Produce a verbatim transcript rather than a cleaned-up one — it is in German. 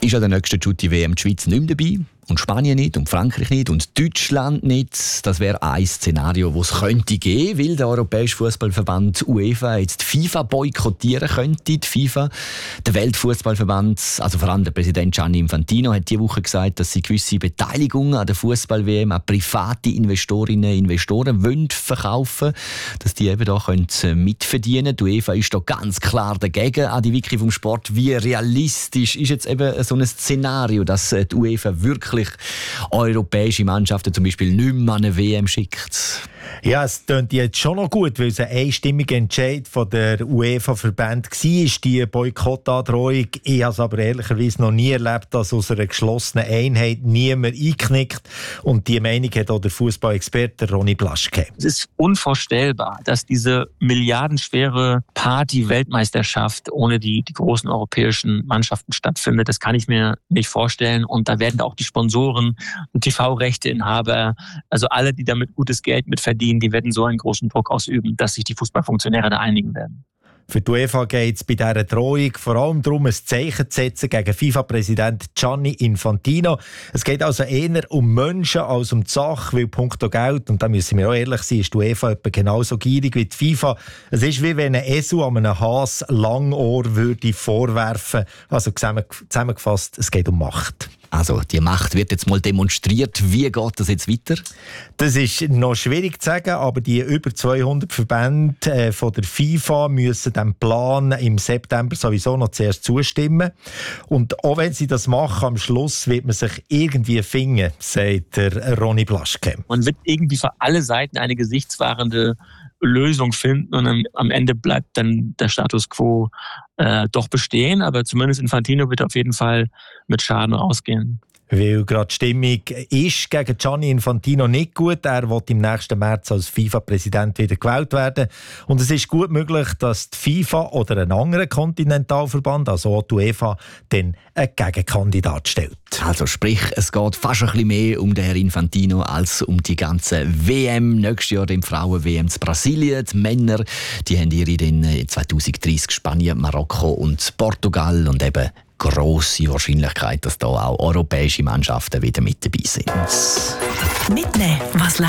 ist an der nächsten Shooty-W M die Schweiz nicht mehr dabei. Und Spanien nicht, und Frankreich nicht, und Deutschland nicht. Das wäre ein Szenario, das es könnte geben, weil der Europäische Fußballverband UEFA jetzt die FIFA boykottieren könnte. Die FIFA, der Weltfußballverband, also vor allem der Präsident Gianni Infantino, hat diese Woche gesagt, dass sie gewisse Beteiligungen an der Fußball-W M an private Investorinnen und Investoren wollen verkaufen, dass die eben da können mitverdienen können. Die UEFA ist da ganz klar dagegen. Adi Wiki vom Sport, wie realistisch ist jetzt eben so ein Szenario, dass die UEFA wirklich europäische Mannschaften zum Beispiel nicht mehr an eine W M schickt? Ja, es klingt jetzt schon noch gut, weil es ein einstimmiger Entscheid von der UEFA-Verband war, die Boykottandrohung. Ich habe es aber ehrlicherweise noch nie erlebt, dass aus einer geschlossenen Einheit niemand einknickt. Und die Meinung hat auch der Fußballexperte Ronny Blaschke. Es ist unvorstellbar, dass diese milliardenschwere Party-Weltmeisterschaft ohne die, die großen europäischen Mannschaften stattfindet. Das kann ich mir nicht vorstellen. Und da werden auch die Sponsoren und T V-Rechteinhaber, also alle, die damit gutes Geld mit verdienen, die werden so einen großen Druck ausüben, dass sich die Fußballfunktionäre da einigen werden. Für die UEFA geht es bei dieser Drohung vor allem darum, ein Zeichen zu setzen gegen FIFA-Präsident Gianni Infantino. Es geht also eher um Menschen als um die Sache, weil punkto Geld, und da müssen wir auch ehrlich sein, ist die UEFA etwa genauso gierig wie die FIFA. Es ist wie wenn ein Esel an einem Has Langohr würde vorwerfen. Also zusammengefasst, es geht um Macht. Also die Macht wird jetzt mal demonstriert. Wie geht das jetzt weiter? Das ist noch schwierig zu sagen, aber die über zweihundert Verbände äh, von der FIFA müssen dem Plan im September sowieso noch zuerst zustimmen. Und auch wenn sie das machen, am Schluss wird man sich irgendwie finden, sagt der Ronny Blaschke. Man wird irgendwie für alle Seiten eine gesichtswahrende Lösung finden und am, am Ende bleibt dann der Status quo äh, doch bestehen. Aber zumindest Infantino wird auf jeden Fall mit Schaden ausgehen. Weil gerade die Stimmung ist gegen Gianni Infantino nicht gut. Er wird im nächsten März als FIFA-Präsident wieder gewählt werden. Und es ist gut möglich, dass die FIFA oder ein anderer Kontinentalverband, also auch die UEFA, dann einen Gegenkandidat stellt. Also sprich, es geht fast ein bisschen mehr um den Herrn Infantino als um die ganze W M. Nächstes Jahr die Frauen-W M in Brasilien. Die Männer, die haben ihre dann zwanzig dreißig Spanien, Marokko und Portugal. Und eben grosse Wahrscheinlichkeit, dass da auch europäische Mannschaften wieder mit dabei sind. Mitnehmen, was